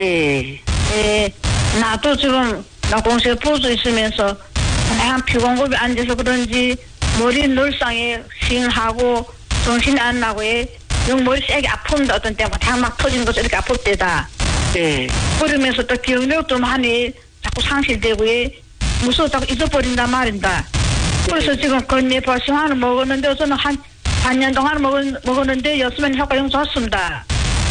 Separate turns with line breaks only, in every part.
네.
예, 나도 지금 나 공시에 보수 있으면서 그냥 피곤급이 앉아서 그런지 머리 늘상에 싱하고 정신이 안 나고 머리 세게 아픈데 어떤 때막 막 터지는 것이 이렇게 아플 때다.
네.
그러면서 또 기억력도 많이 자꾸 상실되고 무서워서 잊어버린단 말입니다. 그래서 지금 건네버싱하는 먹었는데 저는 한 반년 동안 먹었는데 요즘엔 효과가 좋습니다.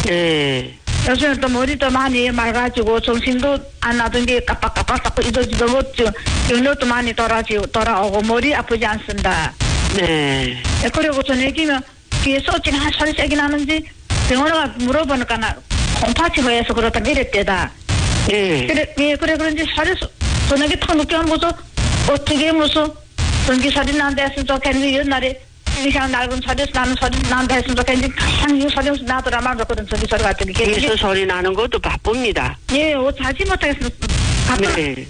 네.
요즘엔 또 머리도 많이 맑아지고 정신도 안 나던 게 깜빡깜빡 자꾸 잊어지도 못지고 기억력도 많이 돌아오고 머리 아프지 않습니다.
네.
그리고 저녁이면 귀에서 어찌나 소리 세게 나는지 병원에 가 물어보니까 나 콩팥이고해서 그렇다 이랬대다.
네.
그래 그런지 소리 저녁에 턱 늦게 하면서 어떻게 무슨 전기 소리 난다 했으면 좋겠는데 옛날에 그냥 낡은 소리에서 나는 소리 난다 했으면 좋겠는데 그냥 이 소리에서 나더라 말거든 전기 소리 같은 게.
귀에서 소리 나는 것도 바쁩니다.
예, 자지 못하겠어.
네.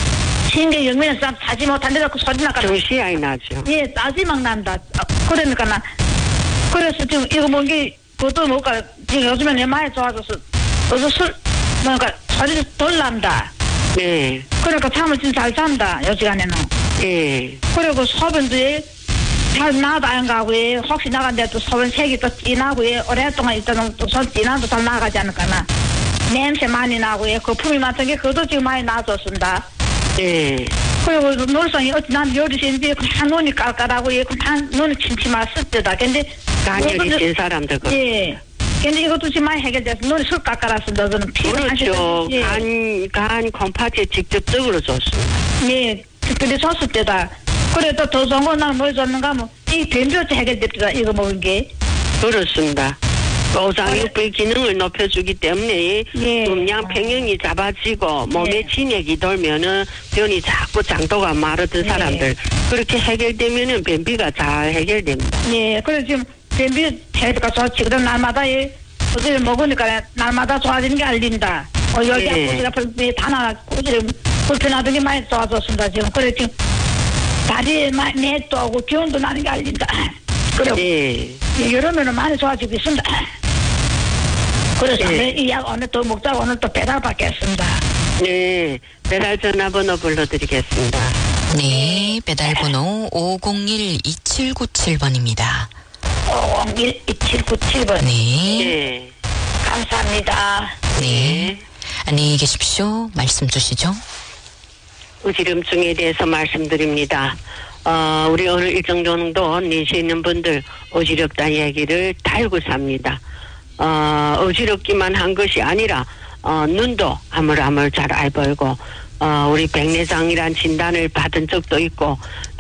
신경 영면에서 자지 못한데도 그 소리 나가.
정신이 안 나죠.
예, 짜지 막 난다. 그러니까 나 그래서 지금 이거 뭔게 그것도 뭔가 지금 요즘에 내 많이 좋아져서 어서 뭔가 소리를 덜 난다.
네.
그러니까 잠을 진짜 잘 잔다 요지간에는.
네.
그리고 소변도 잘 나도 안 가고 혹시 나간데 또 소변 색이 또 진하고 오랫동안 있다는 또 손 진하도 잘 나가지 않을까나. 냄새 많이 나고 거품이 많던 게 그것도 지금 많이 나아졌습니다.
네.
그리고 놀성이 어찌 난 요리신데 그냥 눈이 깔깔하고 그냥 눈이 침침했을 때다. 근데
간열이 진 사람들 거.
예. 근데 이것도 지금 많이 해결돼서 눈이 술 깔깔했습니다. 저는
그렇죠.
예.
간 콩팥에 직접적으로 줬습니다.
예. 그래 줬을 때다. 그래 또 좋은 건 나는 뭐 줬는가 하면 이 변비어치 해결됩니다. 이거 먹은 게.
그렇습니다. 오장육부의 기능을 높여주기 때문에
예.
음양 평형이 잡아지고 몸에 진액이 돌면은 변이 자꾸 장도가 마르던 사람들 그렇게 해결되면은 변비가 잘 해결됩니다.
예. 그래서 지금 변비 해가 좋지. 그럼 날마다 어제 먹으니까 날마다 좋아지는 게 알린다. 여기 꼬지가 다 나가 꼬지를 불편하던 게 많이 좋아졌습니다. 지금 그래 지금 다리에 내도 하고 기운도 나는 게 알린다. 그래. 이러면은 많이 좋아지고 있습니다. 그래서 이 약 오늘 또 먹자고 오늘 또 배달 받겠습니다.
네. 배달 전화번호 불러드리겠습니다.
네. 배달번호 501-2797번입니다.
501-2797번.
네.
감사합니다.
네. 안녕히 계십시오. 말씀 주시죠.
어지럼증에 대해서 말씀드립니다. 우리 어느 일정 정도 내시 있는 분들 어지럽다는 얘기를 달고 삽니다. 어지럽기만 한 것이 아니라 눈도 아물아물 잘 안 보이고 우리 백내장이란 진단을 받은 적도 있고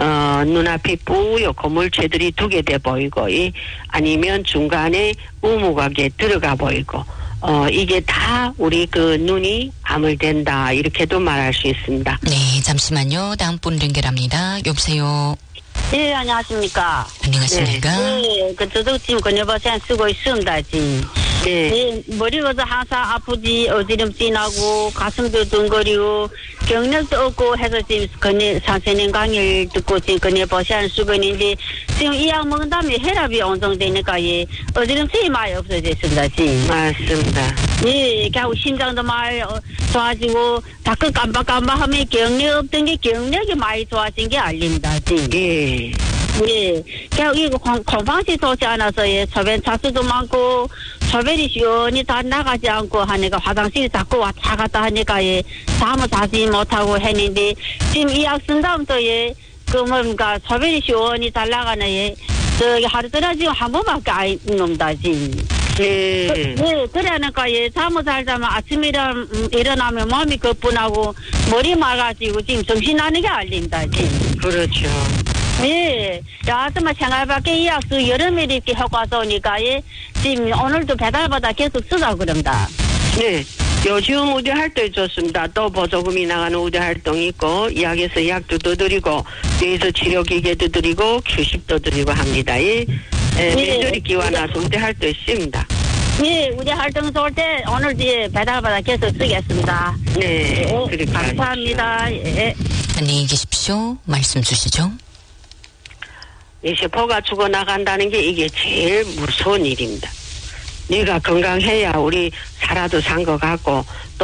눈앞이 뿌옇고 물체들이 두게 돼 보이고 아니면 중간에 우무하게 들어가 보이고 이게 다 우리 그 눈이 암울된다 이렇게도 말할 수 있습니다.
네, 잠시만요. 다음 분 연결합니다. 여보세요.
예, 안녕하십니까.
안녕하십니까.
네, 저도 지금 건여버생 쓰고 있습니다, 지금. 네. 머리가 항상 아프지, 어지럼증 나고, 가슴도 둥거리고, 경력도 없고 해서 지금 선생님 강의를 듣고 지금 건여버생 쓰고 있는데, 지금 이 약 먹은 다음에 혈압이 온정되니까, 어지럼증이 많이 없어졌습니다, 지금.
맞습니다.
예, 그리고 심장도 많이 좋아지고, 자꾸 깜빡깜빡하면 경력 없던 게 경력이 많이 좋아진 게 알립니다, 지금.
예.
예, 그리고 이거 콩팥이 좋지 않아서 소변 차수도 많고 소변이 시원히 다 나가지 않고 하니까 화장실이 자꾸 왔다 갔다 하니까 잠을 자지 못하고 했는데 지금 이 약 쓴 다음부터 그 뭔가 소변이 시원히 잘 나가네 저기 하루 종일 지금 한 번밖에 안 있는다 지금.
네.
그러니까 잠을 잘 자면 아침에 일어나면 몸이 거뿐하고 머리 맑아지고 지금 정신 나는 게 알린다 지금.
그렇죠.
예, 하여튼 생활밖에 이 약수 여름에 이렇게 효과 좋으니까 지금 오늘도 배달받아 계속 쓰자 그런다.
네. 요즘 우대 활동이 좋습니다. 또 보조금이 나가는 우대 활동이 있고 약에서 약도 드리고 뇌에서 치료기계도 드리고 휴식도 드리고 합니다. 명절이 기와나서 우대 활동이 있습니다.
예, 우대 활동 좋을 때 오늘 배달받아 계속 쓰겠습니다.
네,
감사합니다. 예.
안녕히 계십시오. 말씀 주시죠.
세포가 죽어나간다는 게 이게 제일 무서운 일입니다. 네가 건강해야 우리 살아도 산 것 같고